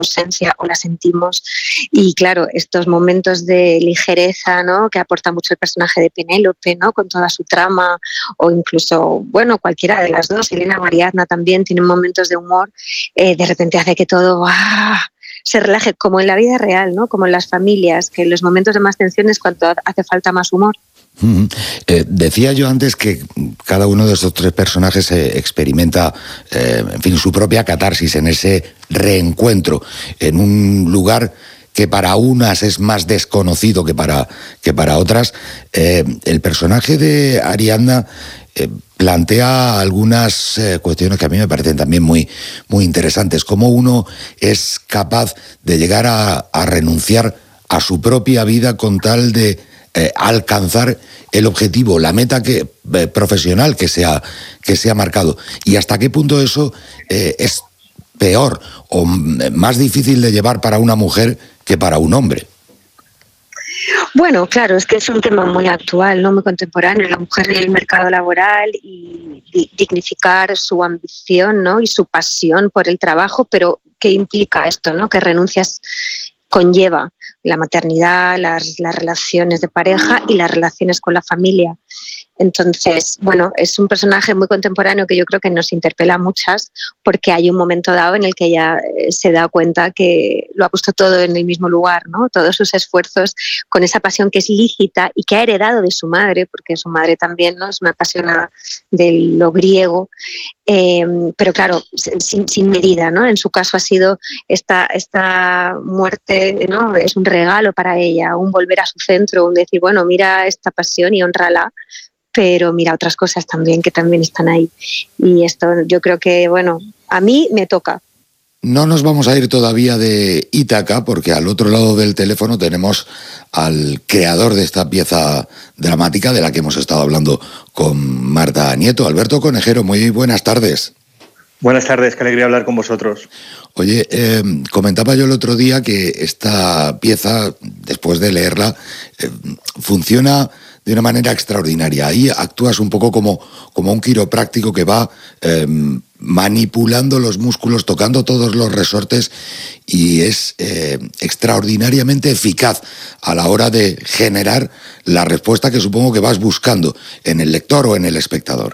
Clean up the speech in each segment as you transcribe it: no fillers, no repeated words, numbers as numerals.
ausencia o la sentimos. Y claro, estos momentos de ligereza, ¿no?, que aporta mucho el personaje de Penélope, ¿no?, con toda su trama, o incluso, bueno, cualquiera de las dos, Elena Mariazna también tienen momentos de humor, de repente hace que todo se relaje, como en la vida real, ¿no?, como en las familias, que en los momentos de más tensión es cuando hace falta más humor. Decía yo antes que cada uno de estos tres personajes experimenta, en fin, su propia catarsis en ese reencuentro en un lugar que para unas es más desconocido que para otras. El personaje de Ariadna plantea algunas cuestiones que a mí me parecen también muy, muy interesantes. Cómo uno es capaz de llegar a renunciar a su propia vida con tal de alcanzar el objetivo, la meta profesional que se ha marcado. Y hasta qué punto eso es peor o más difícil de llevar para una mujer que para un hombre. Bueno, claro, es que es un tema muy actual, ¿no?, muy contemporáneo, la mujer en el mercado laboral, y dignificar su ambición, ¿no?, y su pasión por el trabajo, pero ¿qué implica esto, ¿no?, que renuncias conlleva la maternidad, las relaciones de pareja y las relaciones con la familia. Entonces, bueno, es un personaje muy contemporáneo que yo creo que nos interpela a muchas, porque hay un momento dado en el que ella se da cuenta que lo ha puesto todo en el mismo lugar, ¿no?, todos sus esfuerzos, con esa pasión que es lícita y que ha heredado de su madre, porque su madre también, ¿no?, es una apasionada de lo griego, pero claro, sin medida, ¿no? En su caso ha sido esta muerte, ¿no?, es un regalo para ella, un volver a su centro, un decir, bueno, mira esta pasión y hónrala, pero mira otras cosas también que también están ahí. Y esto yo creo que, bueno, a mí me toca. No nos vamos a ir todavía de Ítaca, porque al otro lado del teléfono tenemos al creador de esta pieza dramática de la que hemos estado hablando con Marta Nieto. Alberto Conejero, muy buenas tardes. Buenas tardes, qué alegría hablar con vosotros. Oye, comentaba yo el otro día que esta pieza, después de leerla, funciona de una manera extraordinaria. Ahí actúas un poco como un quiropráctico que va manipulando los músculos, tocando todos los resortes, y es extraordinariamente eficaz a la hora de generar la respuesta que supongo que vas buscando en el lector o en el espectador.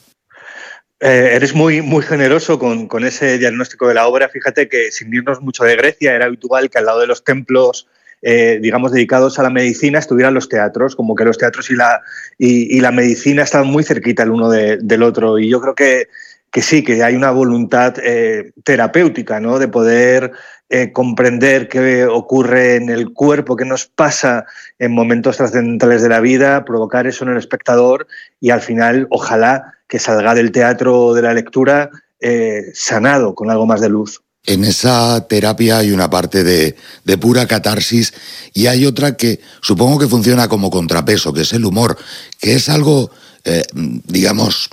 Eres muy, muy generoso con ese diagnóstico de la obra. Fíjate que, sin irnos mucho de Grecia, era habitual que al lado de los templos, digamos, dedicados a la medicina, estuvieran los teatros, como que los teatros y la medicina estaban muy cerquita el uno del otro. Y yo creo que sí, que hay una voluntad terapéutica, ¿no?, de poder comprender qué ocurre en el cuerpo, qué nos pasa en momentos trascendentales de la vida, provocar eso en el espectador y al final, ojalá, que salga del teatro o de la lectura sanado, con algo más de luz. En esa terapia hay una parte de pura catarsis, y hay otra que supongo que funciona como contrapeso, que es el humor, que es algo, digamos,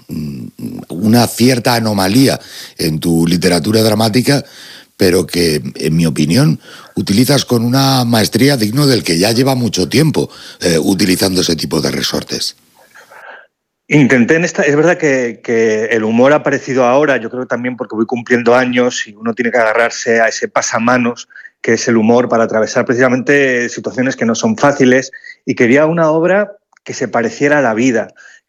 una cierta anomalía en tu literatura dramática, pero que, en mi opinión, utilizas con una maestría digno del que ya lleva mucho tiempo utilizando ese tipo de resortes. Intenté es verdad que el humor ha aparecido ahora, yo creo también porque voy cumpliendo años y uno tiene que agarrarse a ese pasamanos que es el humor para atravesar precisamente situaciones que no son fáciles, y quería una obra que se pareciera a la vida,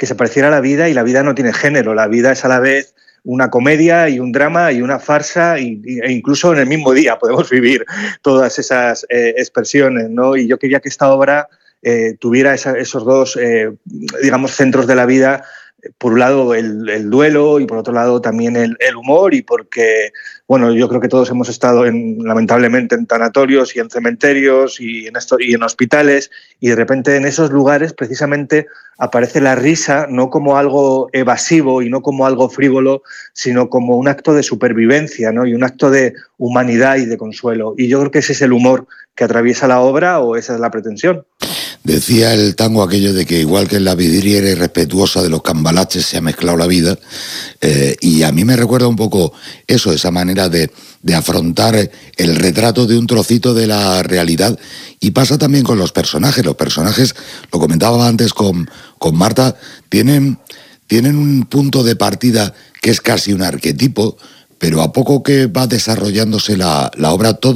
y la vida no tiene género, la vida es a la vez una comedia y un drama y una farsa, e incluso en el mismo día podemos vivir todas esas expresiones, ¿no? Y yo quería que esta obra tuviera esos dos, digamos, centros de la vida. Por un lado el duelo y por otro lado también el humor, y porque, bueno, yo creo que todos hemos estado lamentablemente en tanatorios y en cementerios y en hospitales, y de repente en esos lugares precisamente aparece la risa no como algo evasivo y no como algo frívolo, sino como un acto de supervivencia, ¿no?, y un acto de humanidad y de consuelo. Y yo creo que ese es el humor que atraviesa la obra, o esa es la pretensión. Decía el tango aquello de que igual que en la vidriera irrespetuosa de los cambalaches se ha mezclado la vida, y a mí me recuerda un poco eso, esa manera de afrontar el retrato de un trocito de la realidad, y pasa también con los personajes. Los personajes, lo comentaba antes con Marta, tienen un punto de partida que es casi un arquetipo, pero a poco que va desarrollándose la obra, todo